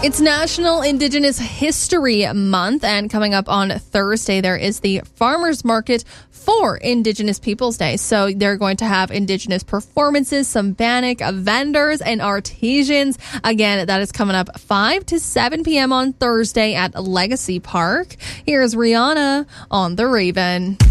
It's National Indigenous History Month, and coming up on Thursday, there is the Farmers Market for Indigenous Peoples Day. So they're going to have Indigenous performances, some Bannock vendors and artisans. Again, that is coming up 5 to 7 p.m. on Thursday at Legacy Park. Here's Rihanna on The Raven.